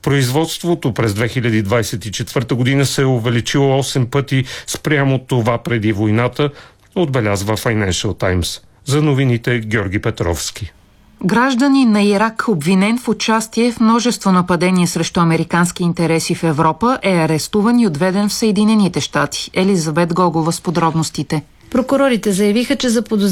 Производството през 2024 година се е увеличило 8 пъти спрямо това преди войната, отбелязва Financial Times. За новините Георги Петровски. Гражданин на Ирак, обвинен в участие в множество нападения срещу американски интереси в Европа, е арестуван и отведен в Съединените щати. Елизабет Гогова с подробностите. Прокурорите заявиха, че